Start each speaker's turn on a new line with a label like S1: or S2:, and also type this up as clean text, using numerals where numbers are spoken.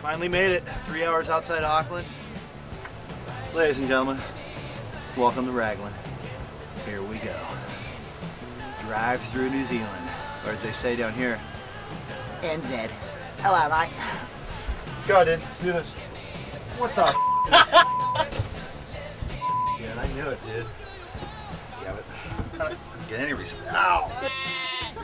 S1: Finally made it. 3 hours outside Auckland. Ladies and gentlemen, welcome to Raglan. Here we go. Drive through New Zealand, or as they say down here, NZ. Hello, mate. Let's go, dude. Let's do this. What the Yeah, I knew it, dude. Damn it. Get any respect. Ow!